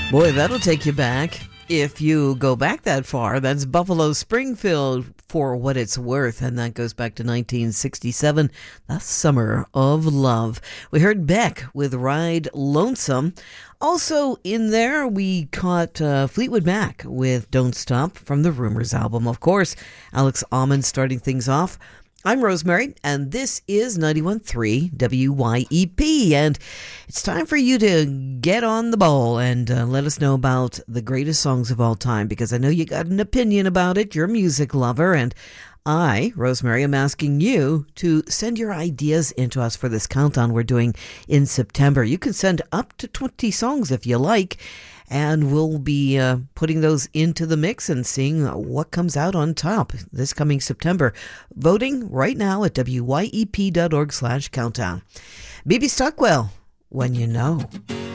Boy, that'll take you back. If you go back that far, that's Buffalo Springfield for What It's Worth, and that goes back to 1967, the Summer of Love. We heard Beck with Ride Lonesome. Also in there, we caught Fleetwood Mac with Don't Stop from the Rumors album. Of course, Alex Almond starting things off. I'm Rosemary, and this is 91.3 WYEP, and it's time for you to get on the ball and let us know about the greatest songs of all time, because I know you got an opinion about it. You're a music lover, and I, Rosemary, am asking you to send your ideas into us for this countdown we're doing in September. You can send up to 20 songs if you like, and we'll be putting those into the mix and seeing what comes out on top this coming September. Voting right now at wyep.org/countdown. Bibi Stockwell, When You Know.